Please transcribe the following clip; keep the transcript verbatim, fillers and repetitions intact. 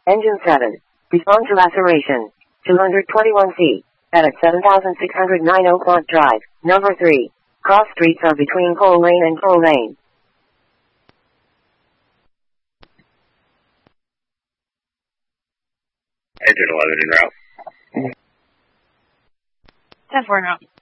Engine seven. Respond to laceration. two hundred twenty-one C. At seven thousand six hundred nine Oakmont Drive. Number three. Cross streets are between Coal Lane and Coal Lane. Engine eleven en route. ten four en route.